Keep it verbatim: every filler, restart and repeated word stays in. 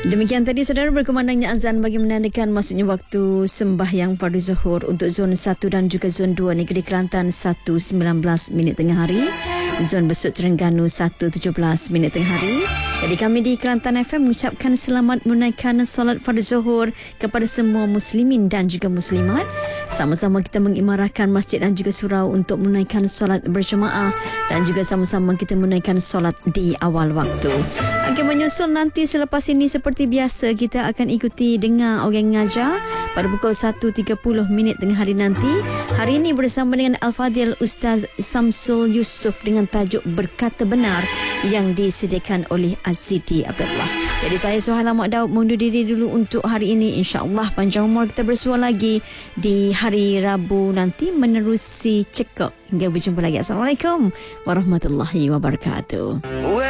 Demikian tadi saudara berkumandangnya azan bagi menandakan masuknya waktu sembahyang fardu zuhur untuk zon satu dan juga zon dua Negeri Kelantan satu sembilan belas minit tengah hari, zon Besut Terengganu satu tujuh belas minit tengah hari. Jadi kami di Kelantan F M mengucapkan selamat menunaikan solat fardu zuhur kepada semua muslimin dan juga muslimat. Sama-sama kita mengimarahkan masjid dan juga surau untuk menunaikan solat berjemaah dan juga sama-sama kita menunaikan solat di awal waktu. Akan menyusul nanti selepas ini seperti biasa kita akan ikuti dengar orang ngajar pada pukul satu tiga puluh minit tengah hari nanti. Hari ini bersama dengan Al-Fadhil Ustaz Samsul Yusof dengan tajuk Berkata Benar yang disediakan oleh Azidi Abdullah. Jadi saya Suhaila Mak Daud mundur diri dulu untuk hari ini. InsyaAllah panjang umur kita bersua lagi di hari Rabu nanti menerusi cekok. Hingga berjumpa lagi. Assalamualaikum warahmatullahi wabarakatuh.